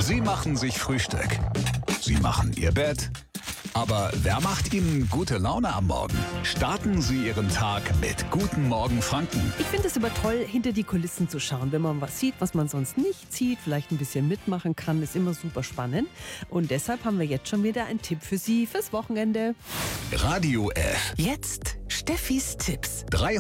Sie machen sich Frühstück. Sie machen Ihr Bett. Aber wer macht Ihnen gute Laune am Morgen? Starten Sie Ihren Tag mit Guten Morgen Franken. Ich finde es immer toll, hinter die Kulissen zu schauen. Wenn man was sieht, was man sonst nicht sieht, vielleicht ein bisschen mitmachen kann, ist immer super spannend. Und deshalb haben wir jetzt schon wieder einen Tipp für Sie fürs Wochenende. Radio F. Jetzt Steffis Tipps.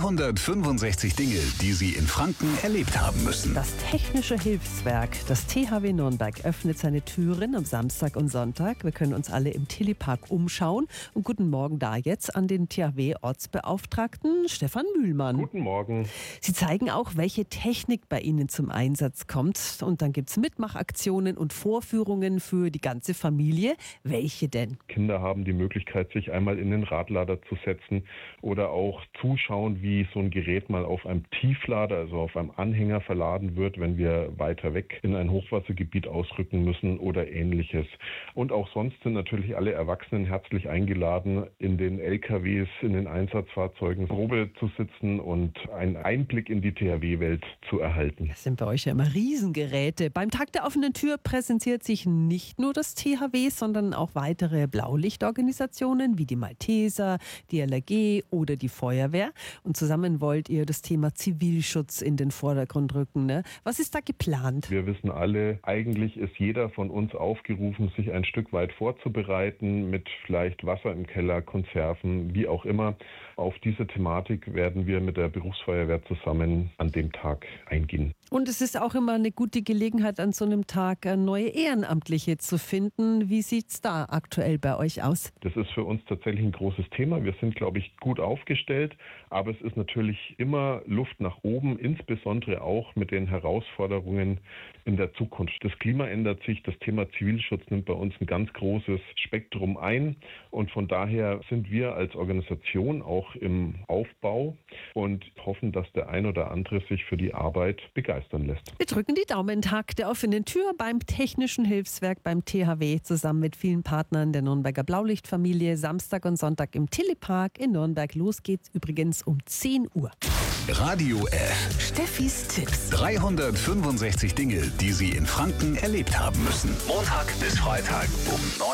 365 Dinge, die Sie in Franken erlebt haben müssen. Das Technische Hilfswerk, das THW Nürnberg, öffnet seine Türen am Samstag und Sonntag. Wir können uns alle im Tilly-Park umschauen. Und guten Morgen da jetzt an den THW-Ortsbeauftragten Stefan Mühlmann. Guten Morgen. Sie zeigen auch, welche Technik bei Ihnen zum Einsatz kommt. Und dann gibt es Mitmachaktionen und Vorführungen für die ganze Familie. Welche denn? Kinder haben die Möglichkeit, sich einmal in den Radlader zu setzen oder auch zuschauen, wie so ein Gerät mal auf einem Tieflader, also auf einem Anhänger verladen wird, wenn wir weiter weg in ein Hochwassergebiet ausrücken müssen oder ähnliches. Und auch sonst sind natürlich alle Erwachsenen herzlich eingeladen, in den LKWs, in den Einsatzfahrzeugen Probe zu sitzen und einen Einblick in die THW-Welt zu erhalten. Das sind bei euch ja immer Riesengeräte. Beim Tag der offenen Tür präsentiert sich nicht nur das THW, sondern auch weitere Blaulichtorganisationen wie die Malteser, die LRG oder die Feuerwehr. Und zusammen wollt ihr das Thema Zivilschutz in den Vordergrund rücken, ne? Was ist da geplant? Wir wissen alle, eigentlich ist jeder von uns aufgerufen, sich ein Stück weit vorzubereiten mit vielleicht Wasser im Keller, Konserven, wie auch immer. Auf diese Thematik werden wir mit der Berufsfeuerwehr zusammen an dem Tag eingehen. Und es ist auch immer eine gute Gelegenheit, an so einem Tag neue Ehrenamtliche zu finden. Wie sieht es da aktuell bei euch aus? Das ist für uns tatsächlich ein großes Thema. Wir sind, glaube ich, gut aufgestellt, aber es ist natürlich immer Luft nach oben, insbesondere auch mit den Herausforderungen in der Zukunft. Das Klima ändert sich, das Thema Zivilschutz nimmt bei uns ein ganz großes Spektrum ein und von daher sind wir als Organisation auch im Aufbau und hoffen, dass der ein oder andere sich für die Arbeit begeistern lässt. Wir drücken die Daumen. Tag der offenen Tür beim Technischen Hilfswerk beim THW zusammen mit vielen Partnern der Nürnberger Blaulichtfamilie. Samstag und Sonntag im Tilly-Park in Nürnberg. Los geht's übrigens um 10 Uhr. Radio F. Steffis Tipps. 365 Dinge, die Sie in Franken erlebt haben müssen. Montag bis Freitag um 9.